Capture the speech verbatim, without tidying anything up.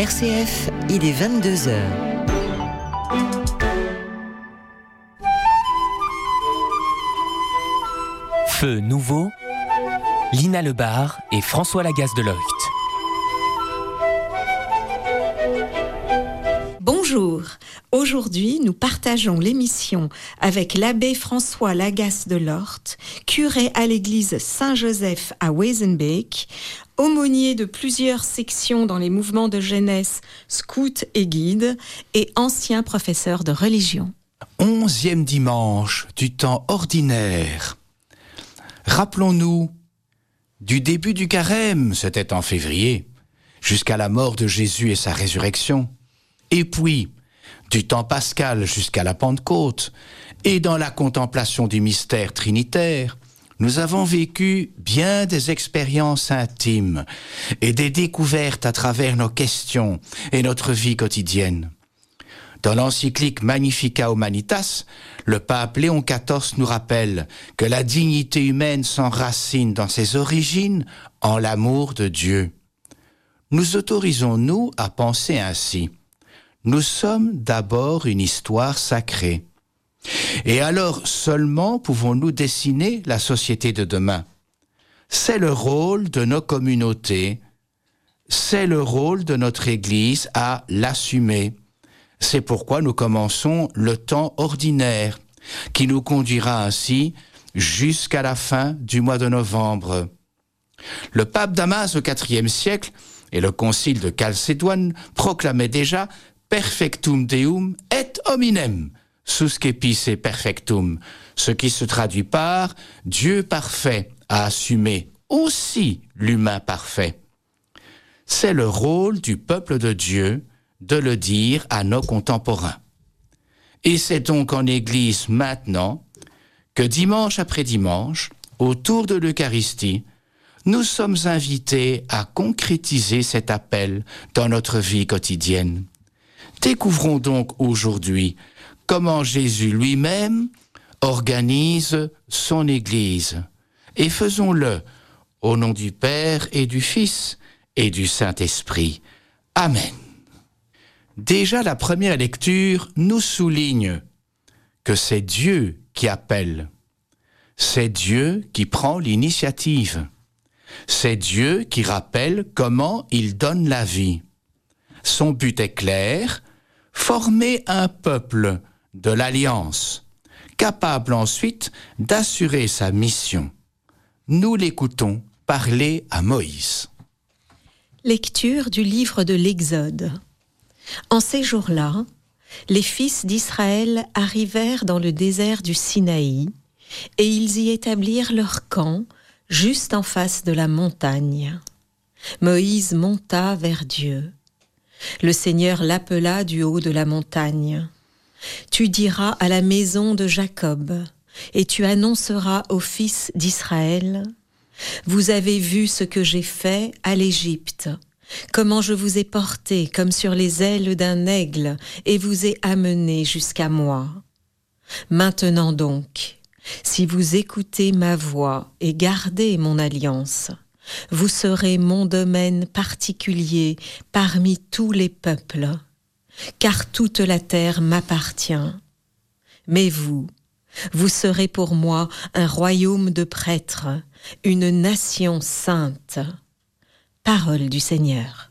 R C F, il est vingt-deux heures. Feu nouveau, Lina Lebar et François Lagasse de Locht. Bonjour, aujourd'hui nous partageons l'émission avec l'abbé François Lagasse de Locht, curé à l'église Saint-Joseph à Wezenbeek, aumônier de plusieurs sections dans les mouvements de jeunesse, scouts et guides, et ancien professeur de religion. Onzième dimanche du temps ordinaire. Rappelons-nous du début du carême, c'était en février, jusqu'à la mort de Jésus et sa résurrection. Et puis, du temps pascal jusqu'à la Pentecôte, et dans la contemplation du mystère trinitaire, nous avons vécu bien des expériences intimes et des découvertes à travers nos questions et notre vie quotidienne. Dans l'encyclique Magnificat Humanitas, le pape Léon quatorze nous rappelle que la dignité humaine s'enracine dans ses origines en l'amour de Dieu. Nous autorisons-nous à penser ainsi? Nous sommes d'abord une histoire sacrée. Et alors seulement pouvons-nous dessiner la société de demain. C'est le rôle de nos communautés, c'est le rôle de notre Église à l'assumer. C'est pourquoi nous commençons le temps ordinaire, qui nous conduira ainsi jusqu'à la fin du mois de novembre. Le pape Damas au quatrième siècle et le concile de Chalcédoine proclamaient déjà perfectum deum et hominem, suscepice perfectum, ce qui se traduit par Dieu parfait a assumé aussi l'humain parfait. C'est le rôle du peuple de Dieu de le dire à nos contemporains. Et c'est donc en Église maintenant que dimanche après dimanche, autour de l'Eucharistie, nous sommes invités à concrétiser cet appel dans notre vie quotidienne. Découvrons donc aujourd'hui comment Jésus lui-même organise son Église. Et faisons-le au nom du Père et du Fils et du Saint-Esprit. Amen. Déjà, la première lecture nous souligne que c'est Dieu qui appelle. C'est Dieu qui prend l'initiative. C'est Dieu qui rappelle comment il donne la vie. Son but est clair, former un peuple de l'Alliance, capable ensuite d'assurer sa mission. Nous l'écoutons parler à Moïse. Lecture du livre de l'Exode. En ces jours-là, les fils d'Israël arrivèrent dans le désert du Sinaï, et ils y établirent leur camp juste en face de la montagne. Moïse monta vers Dieu. Le Seigneur l'appela du haut de la montagne. Tu diras à la maison de Jacob, et tu annonceras aux fils d'Israël, « Vous avez vu ce que j'ai fait à l'Égypte, comment je vous ai porté comme sur les ailes d'un aigle et vous ai amené jusqu'à moi. Maintenant donc, si vous écoutez ma voix et gardez mon alliance, vous serez mon domaine particulier parmi tous les peuples, car toute la terre m'appartient. Mais vous, vous serez pour moi un royaume de prêtres, une nation sainte. » Parole du Seigneur.